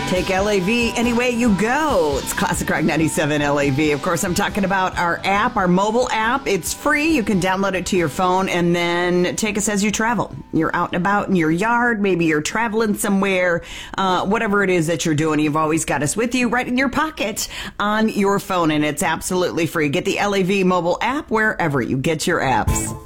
Take LAV any way you go. It's Classic Rock 97 LAV. Of course, I'm talking about our app, our mobile app. It's free. You can download it to your phone and then take us as you travel. You're out and about in your yard. Maybe you're traveling somewhere. Whatever it is that you're doing, you've always got us with you right in your pocket on your phone, and it's absolutely free. Get the LAV mobile app wherever you get your apps.